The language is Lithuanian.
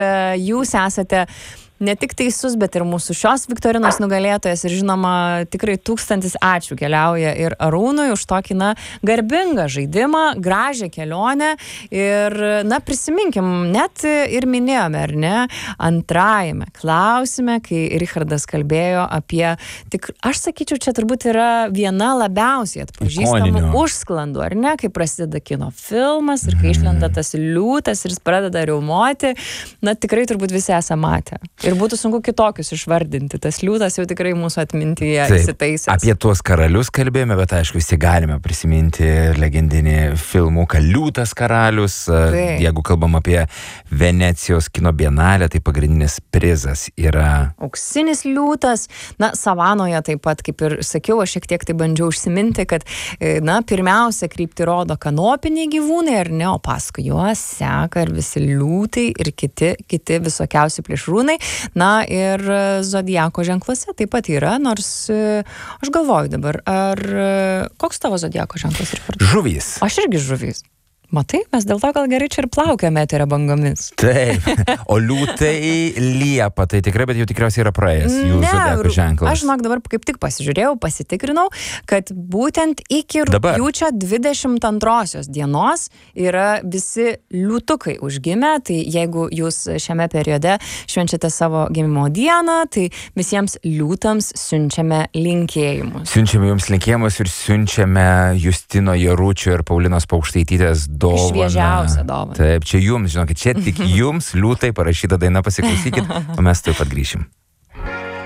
jūs esate ne tik teisus, bet ir mūsų šios viktorinos nugalėtojas ir žinoma, tikrai 1000 ačiū keliauja ir Arūnui už tokį, garbingą žaidimą, gražią kelionę ir, prisiminkim, net ir minėjome, ar ne, antrajame klausime, kai Richardas kalbėjo apie, aš sakyčiau, čia turbūt yra viena labiausiai atpažįstamų užsklandų, ar ne, kai prasideda kino filmas ir kai išlenda tas liūtas ir jis pradeda riaumoti, tikrai turbūt visi esame matę. Ir būtų sunku kitokius išvardinti. Tas liūtas jau tikrai mūsų atmintyje įsitaisęs. Apie tuos karalius kalbėjome, bet aišku, visi galime prisiminti legendinį filmuką Liūtas karalius. Jeigu kalbam apie Venecijos kino bienalę, tai pagrindinis prizas yra auksinis liūtas. Savanoje taip pat, kaip ir sakiau, aš šiek tiek tai bandžiau užsiminti, kad, pirmiausia, kryptį rodo kanopiniai gyvūnai, ar ne, o paskui juos seka ir visi liūtai ir kiti visokiausi plėšrūnai. Ir zodiako ženkluose taip pat yra, nors aš galvoju dabar, koks tavo zodiako ženklas? Žuvys. Aš irgi žuvys. Matai, mes dėl to gal gerai čia ir plaukiame eterio bangomis. Taip, o liūtai Liepa, tai tikrai, bet jau tikriausiai yra praėjęs jų zodiako ženklas. Aš dabar kaip tik pasižiūrėjau, pasitikrinau, kad būtent iki rugpjūčio 22 dienos yra visi liūtukai užgimę, tai jeigu jūs šiame periode švenčiate savo gimimo dieną, tai visiems liūtams siunčiame linkėjimus. Siunčiame jums linkėjimus ir siunčiame Justino Jaručio ir Paulinos Paukštaitytės dovaną. Šviežiausia dovana. Taip, čia jums, žinokit, čia tik jums liūtai parašyta daina, pasiklausykit, o mes taip pat grįšim.